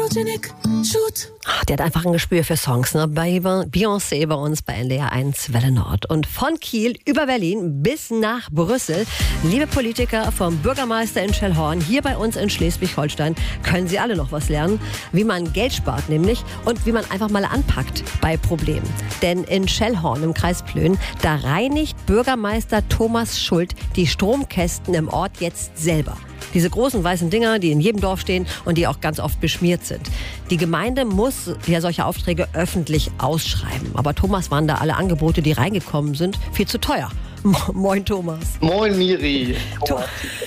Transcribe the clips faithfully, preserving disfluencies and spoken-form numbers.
Photogenic Shoot. Ach, der hat einfach ein Gespür für Songs, ne? Bei Beyoncé bei uns bei N D R eins Welle Nord. Und von Kiel über Berlin bis nach Brüssel. Liebe Politiker, vom Bürgermeister in Schellhorn, hier bei uns in Schleswig-Holstein, können Sie alle noch was lernen, wie man Geld spart nämlich und wie man einfach mal anpackt bei Problemen. Denn in Schellhorn im Kreis Plön, da reinigt Bürgermeister Thomas Schuld die Stromkästen im Ort jetzt selber. Diese großen weißen Dinger, die in jedem Dorf stehen und die auch ganz oft beschmiert sind. Die Gemeinde muss ja solche Aufträge öffentlich ausschreiben. Aber Thomas, waren da alle Angebote, die reingekommen sind, viel zu teuer. Moin Thomas. Moin Miri. Thomas.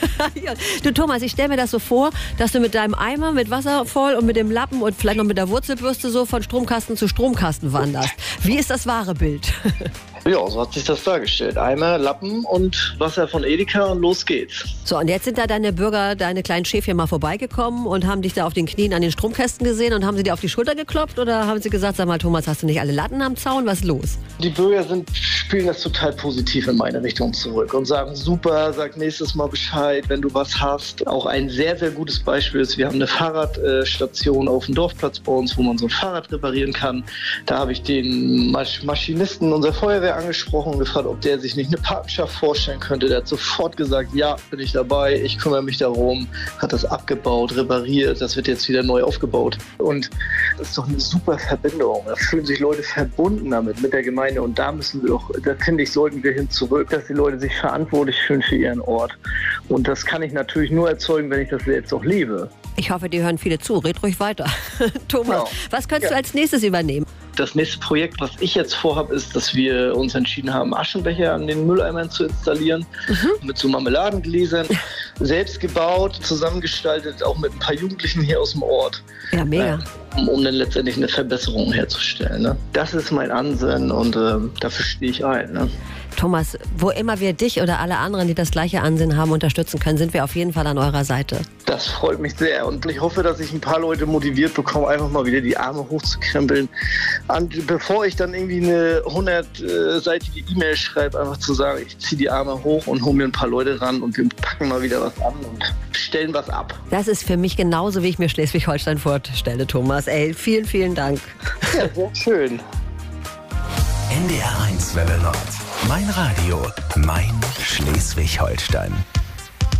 Du Thomas, ich stelle mir das so vor, dass du mit deinem Eimer mit Wasser voll und mit dem Lappen und vielleicht noch mit der Wurzelbürste so von Stromkasten zu Stromkasten wanderst. Wie ist das wahre Bild? Ja, so hat sich das dargestellt. Eimer, Lappen und Wasser von Edeka und los geht's. So, und jetzt sind da deine Bürger, deine kleinen Schäfchen mal vorbeigekommen und haben dich da auf den Knien an den Stromkästen gesehen und haben sie dir auf die Schulter geklopft oder haben sie gesagt, sag mal Thomas, hast du nicht alle Latten am Zaun? Was ist los? Die Bürger sind, spielen das total positiv in meine Richtung zurück und sagen, super, sag nächstes Mal Bescheid, wenn du was hast. Auch ein sehr, sehr gutes Beispiel ist, wir haben eine Fahrradstation auf dem Dorfplatz bei uns, wo man so ein Fahrrad reparieren kann. Da habe ich den Masch- Maschinisten unserer Feuerwehr angesprochen und gefragt, ob der sich nicht eine Patenschaft vorstellen könnte. Der hat sofort gesagt, ja, bin ich dabei, ich kümmere mich darum, hat das abgebaut, repariert, das wird jetzt wieder neu aufgebaut. Und das ist doch eine super Verbindung. Da fühlen sich Leute verbunden damit, mit der Gemeinde und da müssen wir doch, da finde ich, sollten wir hin zurück, dass die Leute sich verantwortlich fühlen für ihren Ort. Und das kann ich natürlich nur erzeugen, wenn ich das selbst auch lebe. Ich hoffe, die hören viele zu. Red ruhig weiter. Thomas, Genau. Was könntest Ja. du als nächstes übernehmen? Das nächste Projekt, was ich jetzt vorhabe, ist, dass wir uns entschieden haben, Aschenbecher an den Mülleimern zu installieren. Mhm. Mit so Marmeladengläsern. Selbst gebaut, zusammengestaltet, auch mit ein paar Jugendlichen hier aus dem Ort. Ja, mega. Äh, um, um dann letztendlich eine Verbesserung herzustellen. Ne? Das ist mein Ansinnen und äh, dafür stehe ich ein. Ne? Thomas, wo immer wir dich oder alle anderen, die das gleiche Ansinnen haben, unterstützen können, sind wir auf jeden Fall an eurer Seite. Das freut mich sehr und ich hoffe, dass ich ein paar Leute motiviert bekomme, einfach mal wieder die Arme hochzukrempeln. Und bevor ich dann irgendwie eine hundertseitige E-Mail schreibe, einfach zu sagen, ich ziehe die Arme hoch und hole mir ein paar Leute ran und wir packen mal wieder was an und stellen was ab. Das ist für mich genauso, wie ich mir Schleswig-Holstein vorstelle, Thomas. Ey, vielen, vielen Dank. Ja, sehr schön. N D R eins Welle Nord. Mein Radio, mein Schleswig-Holstein.